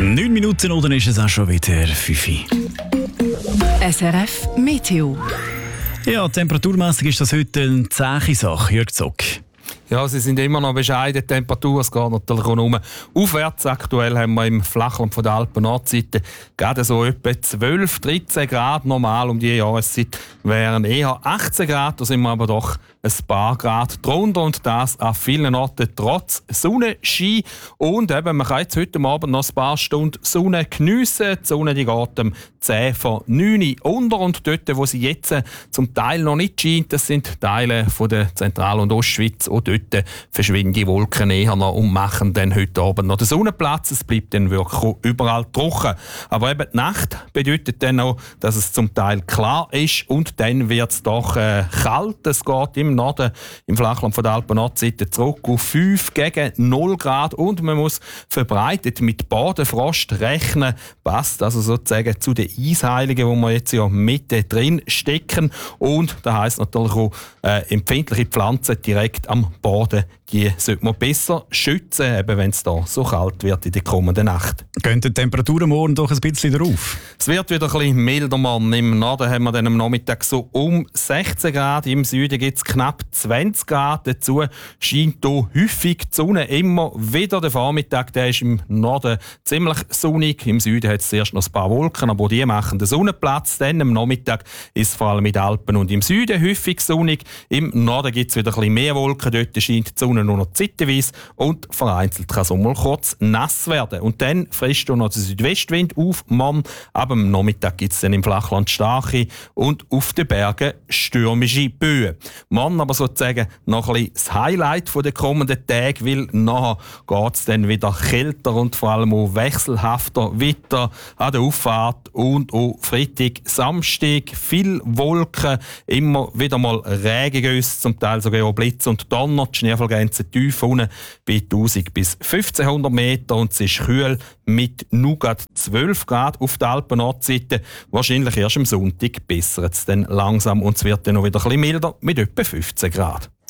9 Minuten oder ist es auch schon wieder 5 Uhr. SRF Meteo. Ja, temperaturmässig ist das heute eine zähe Sache. Jörg Zock. Ja, sie sind immer noch bescheiden. Die Temperatur, es geht natürlich auch nur aufwärts. Aktuell haben wir im Flachland von der Alpen-Nordseite gerade so etwa 12, 13 Grad. Normal um die Jahreszeit wären eher 18 Grad. Da sind wir aber doch ein paar Grad drunter und das an vielen Orten trotz Sonnenschein. Und eben, man kann jetzt heute Abend noch ein paar Stunden Sonne geniessen. Die Sonne die geht um 10 vor 9 Uhr unter und dort, wo sie jetzt zum Teil noch nicht scheint, das sind Teile von der Zentral- und Ostschweiz. Auch dort verschwinden die Wolken eher noch und machen dann heute Abend noch den Sonnenplatz. Es bleibt dann wirklich überall trocken. Aber eben die Nacht bedeutet dann auch, dass es zum Teil klar ist und dann wird es doch kalt. Es geht im Norden, im Flachland von der Alpen-Nordseite zurück auf 5 gegen 0 Grad und man muss verbreitet mit Bodenfrost rechnen. Passt also sozusagen zu den Eisheiligen, wo wir jetzt ja mitten drin stecken. Und das heisst natürlich auch, empfindliche Pflanzen direkt am Boden, die sollte man besser schützen, eben wenn es da so kalt wird in der kommenden Nacht. Gehen die Temperaturen morgen doch ein bisschen drauf? Es wird wieder ein bisschen milder, Mann. Im Norden haben wir dann am Nachmittag so um 16 Grad, im Süden gibt es knapp 20 Grad. Dazu scheint hier häufig die Sonne immer wieder. Der Vormittag der ist im Norden ziemlich sonnig, im Süden hat es zuerst noch ein paar Wolken, aber die machen den Sonnenplatz. Dann am Nachmittag ist es vor allem in den Alpen und im Süden häufig sonnig. Im Norden gibt es wieder ein bisschen mehr Wolken, dort scheint die Sonne nur noch zeitweise und vereinzelt kann es auch mal kurz nass werden. Und dann frisst noch der Südwestwind auf, Mann. Aber am Nachmittag gibt es dann im Flachland starke und auf den Bergen stürmische Böen. Mann, aber sozusagen noch ein bisschen das Highlight der kommenden Tage, weil nachher geht es dann wieder kälter und vor allem auch wechselhafter weiter an der Auffahrt und auch Freitag, Samstag, viel Wolken, immer wieder mal Regengüsse, zum Teil sogar auch Blitz und Donner, die Schneefallgrenze tief unten bei 1000 bis 1500 Meter und es ist kühl mit nur 12 Grad auf der Alpen-Nordseite. Wahrscheinlich erst am Sonntag bessert es dann langsam und es wird dann noch wieder ein bisschen milder mit etwa 15 Grad.